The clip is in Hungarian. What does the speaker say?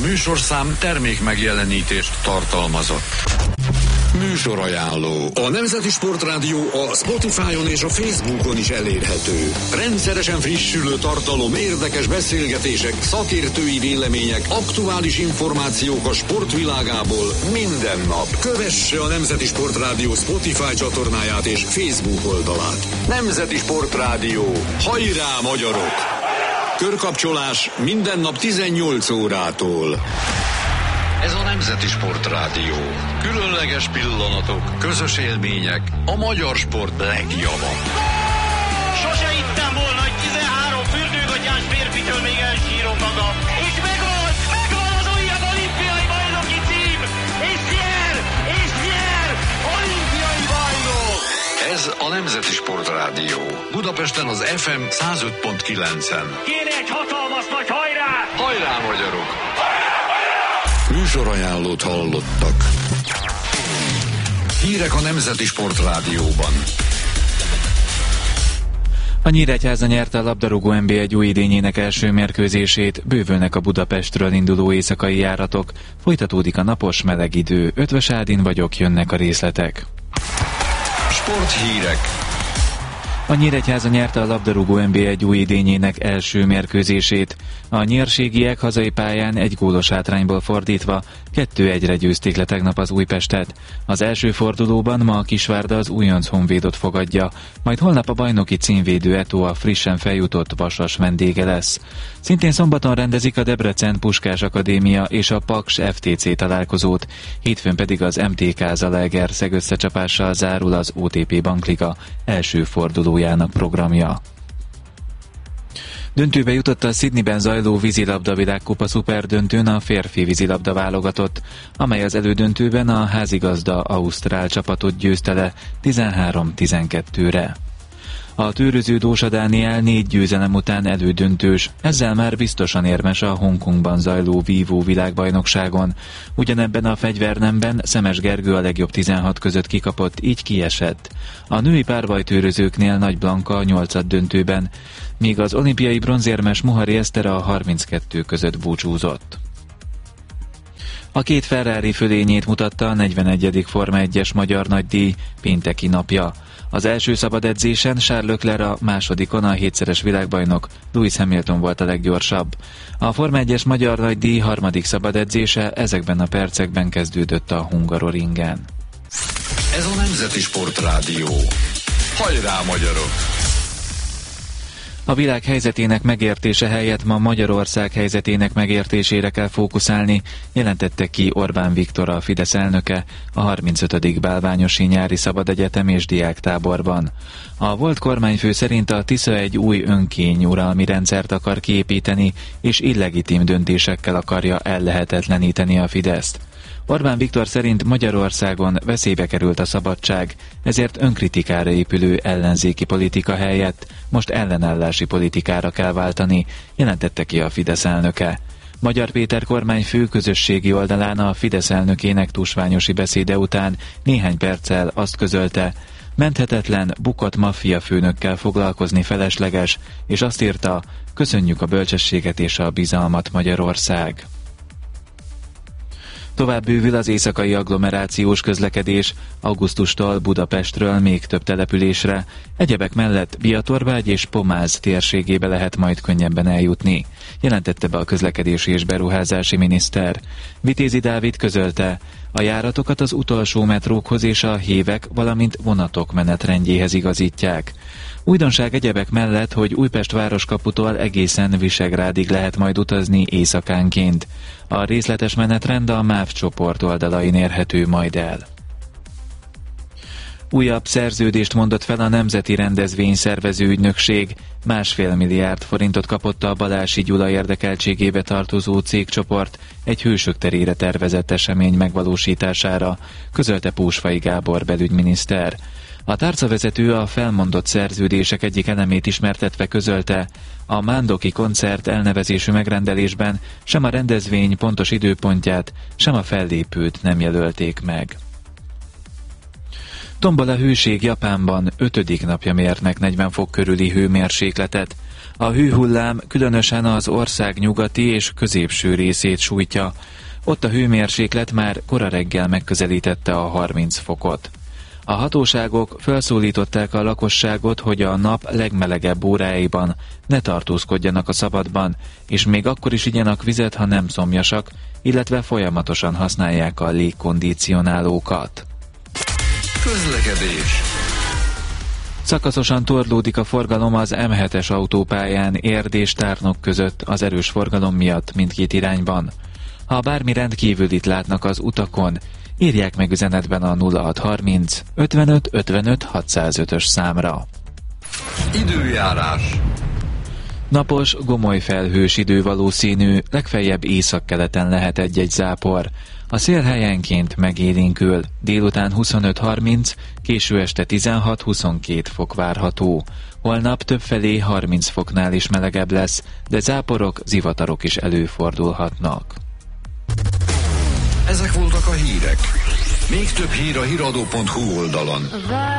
műsorszám termék megjelenítést tartalmazott. Műsorajánló. A Nemzeti Sportrádió a Spotify-on és a Facebookon is elérhető. Rendszeresen frissülő tartalom, érdekes beszélgetések, szakértői vélemények, aktuális információk a sportvilágából minden nap. Kövesse a Nemzeti Sportrádió Spotify csatornáját és Facebook oldalát. Nemzeti Sportrádió. Hajrá, magyarok! Körkapcsolás minden nap 18 órától. Ez a Nemzeti Sportrádió. Különleges pillanatok, közös élmények, a magyar sport legjava. Sose hittem volna, hogy 13 fürdőgatyás férfitől még elsírom magam. És megvan az újabb olimpiai bajnoki cím! És nyer! Olimpiai bajnok! Ez a Nemzeti Sportrádió. Budapesten az FM 105.9-en. Kéne egy hatalmas nagy hajrá! Hajrá, magyarok! Műsorajánlót hallottak. Hírek a Nemzeti Sportrádióban. A Nyíregyháza nyerte a labdarúgó NB1 új idényének első mérkőzését, bővülnek a Budapestről induló éjszakai járatok, folytatódik a napos meleg idő. Ötvös Ádin vagyok, jönnek a részletek. Sporthírek. A Nyíregyháza nyerte a labdarúgó NB1 új idényének első mérkőzését. A nyírségiek hazai pályán egy gólos hátrányból fordítva 2-1-re győzték le tegnap az Újpestet. Az első fordulóban ma a Kisvárda az újonc Honvédot fogadja, majd holnap a bajnoki címvédő Eto a frissen feljutott Vasas vendége lesz. Szintén szombaton rendezik a Debrecen Puskás Akadémia és a Paks FTC találkozót, hétfőn pedig az MTK Zalaegerszeg összecsapással zárul az OTP Bankliga első fordulójának programja. Döntőbe jutott a Sydneyben zajló vízilabda világkupa szuperdöntőn a férfi vízilabda válogatott, amely az elődöntőben a házigazda ausztrál csapatot győzte le 13-12-re. A tőröző Dósa Dániel 4 győzelem után elődöntős, ezzel már biztosan érmes a Hongkongban zajló vívó világbajnokságon. Ugyanebben a fegyvernemben Szemes Gergő a legjobb 16 között kikapott, így kiesett. A női párbajtőrözőknél Nagy Blanka a 8. döntőben, míg az olimpiai bronzérmes Muhari Eszter a 32 között búcsúzott. A két Ferrari fölényét mutatta a 41. Forma 1-es magyar nagydíj pénteki napja. Az első szabad edzésen Charles Leclerc, a másodikon a 7-szeres világbajnok Lewis Hamilton volt a leggyorsabb. A Forma 1-es magyar nagydíj harmadik szabad edzése ezekben a percekben kezdődött a Hungaroringen. Ez a Nemzeti Sportrádió. Hajrá, magyarok! A világ helyzetének megértése helyett ma Magyarország helyzetének megértésére kell fókuszálni, jelentette ki Orbán Viktor, a Fidesz elnöke a 35. Bálványosi Nyári Szabad Egyetem és Diáktáborban. A volt kormányfő szerint a Tisza egy új önkényuralmi rendszert akar kiépíteni, és illegitim döntésekkel akarja ellehetetleníteni a Fideszt. Orbán Viktor szerint Magyarországon veszélybe került a szabadság, ezért önkritikára épülő ellenzéki politika helyett most ellenállási politikára kell váltani, jelentette ki a Fidesz elnöke. Magyar Péter kormányfő közösségi oldalán a Fidesz elnökének tusványosi beszéde után néhány perccel azt közölte, menthetetlen, bukott maffia főnökkel foglalkozni felesleges, és azt írta, köszönjük a bölcsességet és a bizalmat, Magyarország. Tovább bővül az éjszakai agglomerációs közlekedés, augusztustól Budapestről még több településre, egyebek mellett Biatorbágy és Pomáz térségébe lehet majd könnyebben eljutni, jelentette be a közlekedési és beruházási miniszter. Vitézi Dávid közölte, a járatokat az utolsó metrókhoz és a hévek, valamint vonatok menetrendjéhez igazítják. Újdonság egyebek mellett, hogy Újpest városkaputól egészen Visegrádig lehet majd utazni éjszakánként. A részletes menetrend a MÁV csoport oldalain érhető majd el. Újabb szerződést mondott fel a Nemzeti Rendezvényszervező Ügynökség. 1,5 milliárd forintot kapott a Balási Gyula érdekeltségébe tartozó cégcsoport egy Hősök terére tervezett esemény megvalósítására, közölte Pósfai Gábor belügyminiszter. A tárcavezető a felmondott szerződések egyik elemét ismertetve közölte, a Mándoki koncert elnevezésű megrendelésben sem a rendezvény pontos időpontját, sem a fellépőt nem jelölték meg. Tombol a hőség Japánban, 5. napja mérnek 40 fok körüli hőmérsékletet. A hőhullám különösen az ország nyugati és középső részét sújtja. Ott a hőmérséklet már kora reggel megközelítette a 30 fokot. A hatóságok felszólították a lakosságot, hogy a nap legmelegebb óráiban ne tartózkodjanak a szabadban, és még akkor is igyanak vizet, ha nem szomjasak, illetve folyamatosan használják a légkondicionálókat. Közlekedés. Szakaszosan torlódik a forgalom az M7-es autópályán Érd és Tárnok között az erős forgalom miatt mindkét irányban. Ha bármi rendkívülit látnak az utakon, írják meg üzenetben a 0630 55 55 605-ös számra. Időjárás. Napos, gomoly felhős idő valószínű, legfeljebb északkeleten lehet egy-egy zápor. A szél helyenként megélénkül, délután 25-30, késő este 16-22 fok várható. Holnap többfelé 30 foknál is melegebb lesz, de záporok, zivatarok is előfordulhatnak. Ezek voltak a hírek. Még több hír a híradó.hu oldalon.